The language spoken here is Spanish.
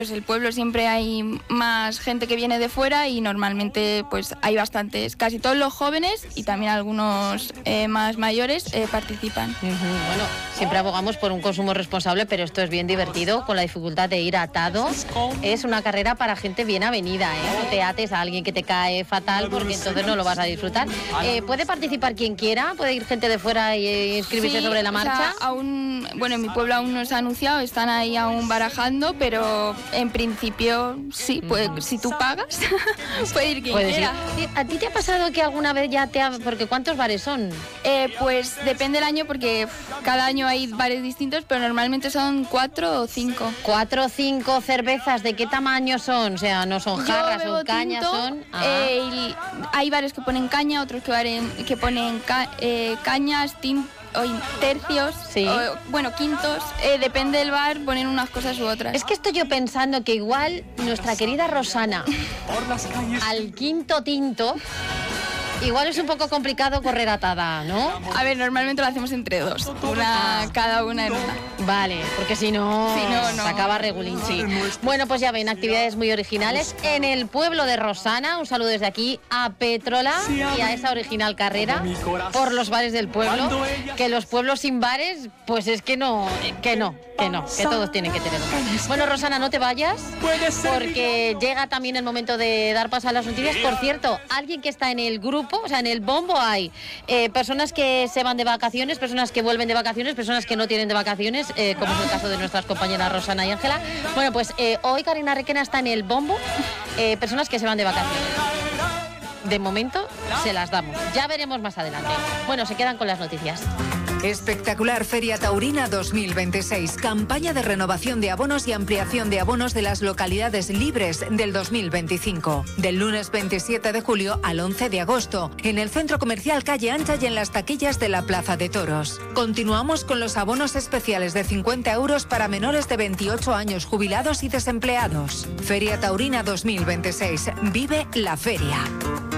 Pues el pueblo siempre hay más gente que viene de fuera y normalmente pues hay bastantes, casi todos los jóvenes y también algunos más mayores participan. Bueno, siempre abogamos por un consumo responsable, pero esto es bien divertido, con la dificultad de ir atado. Es una carrera para gente bien avenida, ¿eh? No te ates a alguien que te cae fatal porque entonces no lo vas a disfrutar. ¿Puede participar quien quiera? ¿Puede ir gente de fuera e inscribirse sobre la marcha? O sea, en mi pueblo aún no se ha anunciado, están ahí aún barajando, pero en principio sí, pues si tú pagas, puede ir quien quiera. ¿A ti te ha pasado que alguna vez porque cuántos bares son? Pues depende del año porque cada año hay bares distintos, pero normalmente son 4 o 5. 4 o 5 cervezas, ¿de qué tamaño son? O sea, no son jarras, son cañas, son... y hay bares que ponen caña, otros que ponen cañas, tercios, sí. Quintos, depende del bar, ponen unas cosas u otras. Es que estoy yo pensando que igual nuestra querida Rosana, al quinto tinto, igual es un poco complicado correr atada, ¿no? A ver, normalmente lo hacemos entre dos, cada una en una. Vale, porque si no, no. Se acaba regulinchi. Bueno, pues ya ven, actividades muy originales en el pueblo de Rosana. Un saludo desde aquí a Pétrola y a esa original carrera por los bares del pueblo. Que los pueblos sin bares, pues es que todos tienen que tener un bar. Bueno, Rosana, no te vayas, porque llega también el momento de dar paso a las noticias. Por cierto, alguien que está en el grupo, o sea, en el bombo hay personas que se van de vacaciones, personas que vuelven de vacaciones, personas que no tienen de vacaciones, como es el caso de nuestras compañeras Rosana y Ángela. Bueno, pues hoy Karina Requena está en el bombo, personas que se van de vacaciones. De momento se las damos, ya veremos más adelante. Bueno, se quedan con las noticias. Espectacular Feria Taurina 2026. Campaña de renovación de abonos y ampliación de abonos de las localidades libres del 2025. Del lunes 27 de julio al 11 de agosto. En el Centro Comercial Calle Ancha y en las taquillas de la Plaza de Toros. Continuamos con los abonos especiales de 50 euros para menores de 28 años jubilados y desempleados. Feria Taurina 2026. Vive la feria.